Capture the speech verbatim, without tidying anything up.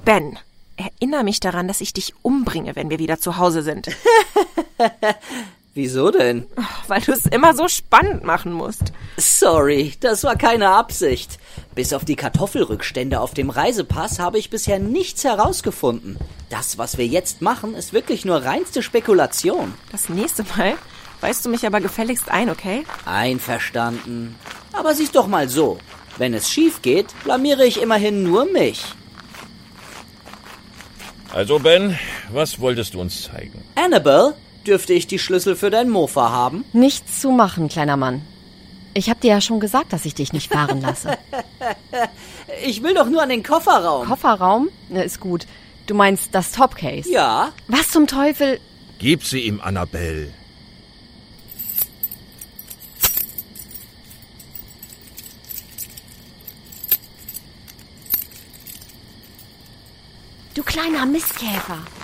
Ben, erinnere mich daran, dass ich dich umbringe, wenn wir wieder zu Hause sind. Wieso denn? Weil du es immer so spannend machen musst. Sorry, das war keine Absicht. Bis auf die Kartoffelrückstände auf dem Reisepass habe ich bisher nichts herausgefunden. Das, was wir jetzt machen, ist wirklich nur reinste Spekulation. Das nächste Mal weist du mich aber gefälligst ein, okay? Einverstanden. Aber sieh's doch mal so. Wenn es schief geht, blamiere ich immerhin nur mich. Also Ben, was wolltest du uns zeigen? Annabelle, dürfte ich die Schlüssel für dein Mofa haben? Nichts zu machen, kleiner Mann. Ich hab dir ja schon gesagt, dass ich dich nicht fahren lasse. Ich will doch nur an den Kofferraum. Kofferraum? Na, ist gut. Du meinst das Topcase? Ja. Was zum Teufel? Gib sie ihm, Annabelle. Du kleiner Mistkäfer.